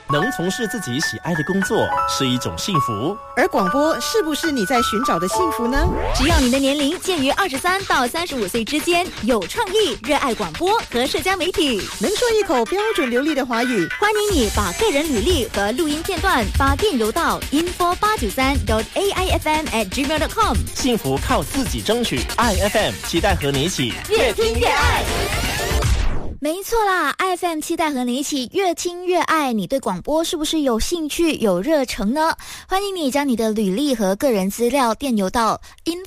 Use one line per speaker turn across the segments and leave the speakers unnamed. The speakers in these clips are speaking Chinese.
能从事自己喜爱的工作是一种幸福。
而广播是不是你在寻找的幸福呢？
只要你的年龄介于23到35岁之间，有创意，热爱广播和社交媒体，
能说一口标准流利的华语，
欢迎你把个人履历和录音片段发电邮到 info893.aifm@gmail.com。
幸福靠自己争取，爱 FM 期待和你一起
越听越爱。没错啦， IFM 期待和你一起越听越爱。你对广播是不是有兴趣有热忱呢？欢迎你将你的履历和个人资料电邮到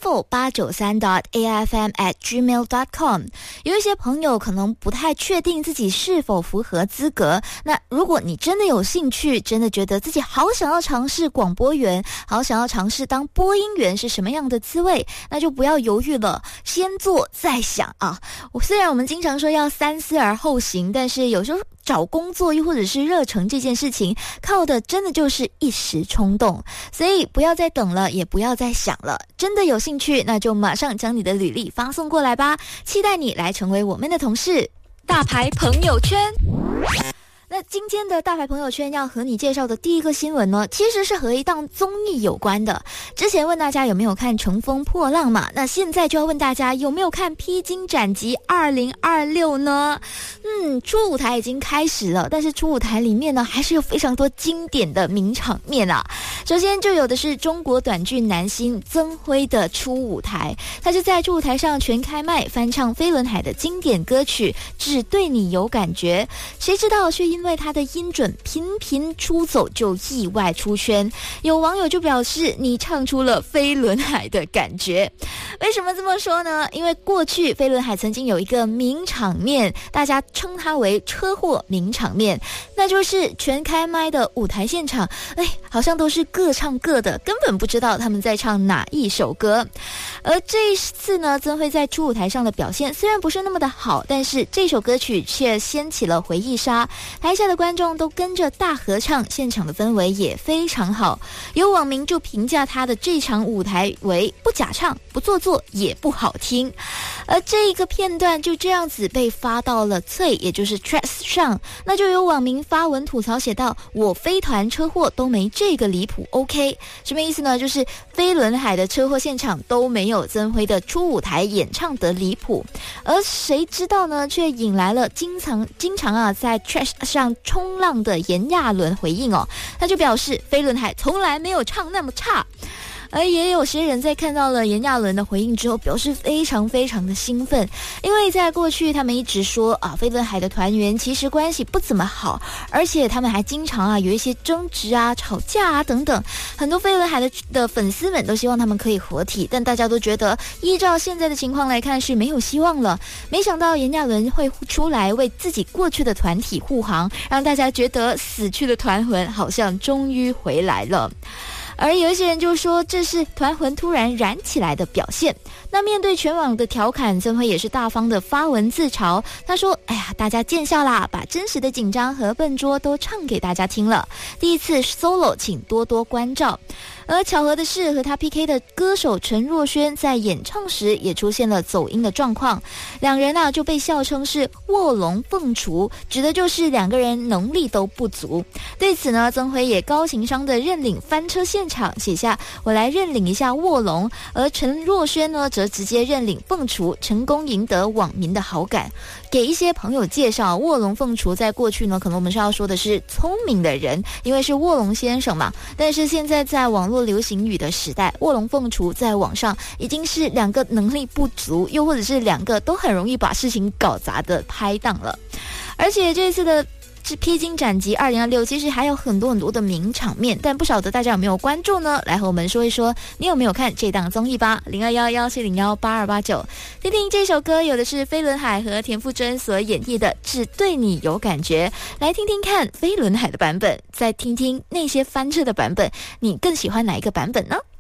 info893.aifm@gmail.com。 有一些朋友可能不太确定自己是否符合资格，那如果你真的有兴趣，真的觉得自己好想要尝试广播员，好想要尝试当播音员是什么样的滋味，那就不要犹豫了，先做再想啊。虽然我们经常说要三思而后行，但是有时候找工作又或者是热忱这件事情，靠的真的就是一时冲动，所以不要再等了，也不要再想了，真的有兴趣，那就马上将你的履历发送过来吧，期待你来成为我们的同事。大牌朋友圈。那今天的大牌朋友圈要和你介绍的第一个新闻呢，其实是和一档综艺有关的。之前问大家有没有看《乘风破浪》嘛，那现在就要问大家有没有看《披荆斩棘2026》呢？初舞台已经开始了，但是初舞台里面呢，还是有非常多经典的名场面啊。首先就有的是中国短剧男星曾辉的初舞台，他就在初舞台上全开麦翻唱飞轮海的经典歌曲《只对你有感觉》，谁知道却因为他的音准频频出走就意外出圈，有网友就表示你唱出了飞轮海的感觉。为什么这么说呢？因为过去飞轮海曾经有一个名场面，大家称它为车祸名场面，那就是全开麦的舞台现场，好像都是各唱各的，根本不知道他们在唱哪一首歌。而这一次呢，曾辉在初舞台上的表现虽然不是那么的好，但是这首歌曲却掀起了回忆杀，台下的观众都跟着大合唱，现场的氛围也非常好。有网民就评价他的这场舞台为不假唱不做作也不好听，而这一个片段就这样子被发到了脆，也就是 Threads 上，那就有网民发文吐槽写道，我飞团车祸都没这个离谱 OK， 什么意思呢？就是飞轮海的车祸现场都没有曾辉的初舞台演唱的离谱，而谁知道呢，却引来了经常在 Threads 上冲浪的炎亚纶回应哦，他就表示飞轮海从来没有唱那么差。而也有些人在看到了炎亚纶的回应之后，表示非常非常的兴奋，因为在过去他们一直说飞轮海的团员其实关系不怎么好，而且他们还经常有一些争执吵架等等，很多飞轮海的粉丝们都希望他们可以合体，但大家都觉得依照现在的情况来看是没有希望了。没想到炎亚纶会出来为自己过去的团体护航，让大家觉得死去的团魂好像终于回来了。而有一些人就说这是团魂突然燃起来的表现。那面对全网的调侃，曾辉也是大方的发文自嘲，他说大家见笑啦，把真实的紧张和笨拙都唱给大家听了，第一次 solo 请多多关照。而巧合的是，和他 PK 的歌手陈若萱在演唱时也出现了走音的状况，两人就被笑称是卧龙凤雏，指的就是两个人能力都不足。对此呢，曾辉也高情商的认领翻车现场，写下我来认领一下卧龙，而陈若萱呢则直接认领凤雏，成功赢得网民的好感。给一些朋友介绍，卧龙凤雏在过去呢，可能我们是要说的是聪明的人，因为是卧龙先生嘛，但是现在在网络流行语的时代，卧龙凤雏在网上已经是两个能力不足，又或者是两个都很容易把事情搞砸的拍档了。而且这次的披荆斩棘2026其实还有很多很多的名场面，但不晓得大家有没有关注呢？来和我们说一说你有没有看这档综艺吧。0211701889，听听这首歌，有的是飞轮海和田馥甄所演绎的只对你有感觉，来听听看飞轮海的版本，再听听那些翻车的版本，你更喜欢哪一个版本呢？